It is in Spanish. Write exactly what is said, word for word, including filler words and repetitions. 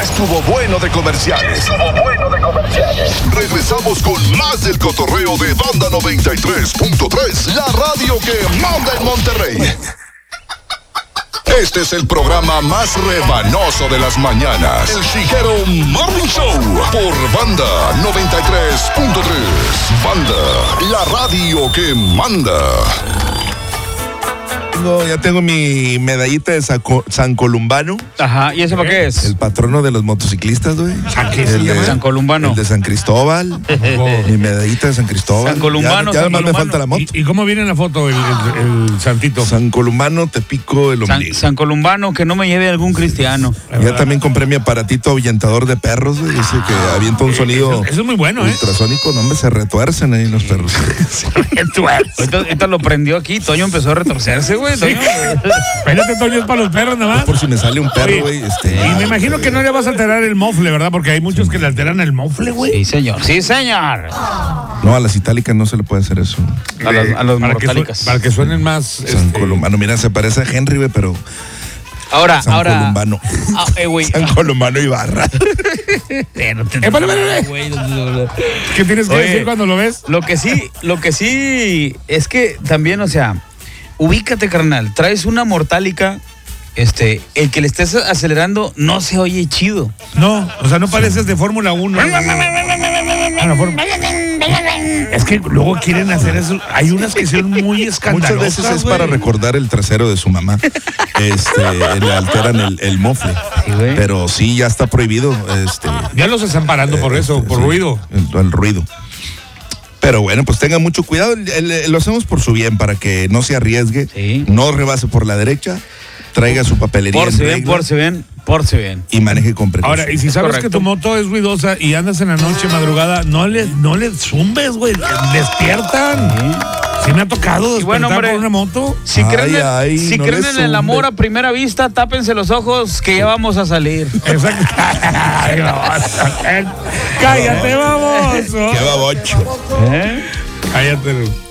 Estuvo bueno de comerciales. Estuvo bueno de comerciales. Regresamos con más del cotorreo de Banda noventa y tres punto tres, la radio que manda en Monterrey. Este es el programa más rebanoso de las mañanas. El Chiguero Morning Show por Banda noventa y tres punto tres. Banda, la radio que manda. No, ya tengo mi medallita de Saco, San Columbano. Ajá, ¿y eso para qué es? El patrono de los motociclistas, güey. ¿San qué se llama? San Columbano. El de San Cristóbal. Mi medallita de San Cristóbal. San Columbano. Ya, ya San además Columbano. me falta la moto. ¿Y, y cómo viene en la foto el, el, el santito? San Columbano, te pico el San, ombligo. San Columbano, que no me lleve algún cristiano. Ya también compré mi aparatito ahuyentador de perros, güey. Dice que avienta un sonido. Eso, eso es muy bueno, ¿eh? Ultrasónico, no, hombre, se retuercen ahí los perros. ahorita, ahorita lo prendió aquí, Toño empezó a retorcerse, güey. Toño. Espérate, Toño, es para los perros nada más. Por si me sale un perro, güey. Este, Y me imagino que no le vas a alterar el mofle, ¿verdad? Porque hay muchos que le alteran el mofle, güey. Sí, señor. Sí, señor. No, a las itálicas no se le puede hacer eso. A los, a los para, que mortálicas. su- para que suenen más. San este, Columbano, mira, se parece a Henry, güey, pero Ahora, San ahora. Columbano. Ah, eh, güey. San Columbano Ibarra. Pero te- Eh, vale, vale, vale. güey, no, no, no. ¿Qué tienes que Oye, decir cuando lo ves? Lo que sí, lo que sí es que también, o sea, ubícate, carnal. Traes una mortálica, este, el que le estés acelerando no se oye chido. No, o sea, no pareces de Fórmula uno. Ah, no, Fórmula- Es que luego quieren hacer eso. Hay unas que son muy escandalosas. Muchas veces es güey. para recordar el trasero de su mamá. Este, le alteran el, el mofle. Sí, güey. Pero sí, ya está prohibido. Este, Ya los están parando por eso, por sí, ruido. El, el ruido. Pero bueno, pues tengan mucho cuidado. El- el- lo hacemos por su bien, para que no se arriesgue. Sí. No rebase por la derecha. Traiga su papelería Por en si bien, regla por si bien, por si bien. y maneje con precaución. Ahora, y si sabes correcto. que tu moto es ruidosa y andas en la noche, madrugada, no le, no le zumbes, güey. Despiertan. Sí me ha tocado Y despertar bueno, hombre, por una moto. Si Ay, creen, en- ay, si no creen le en el amor zumbe. a primera vista, tápense los ojos que ya vamos a salir. Exacto. Ay, baboso. Cállate, vamos. ¡Qué babocho! ¿Eh? Cállate.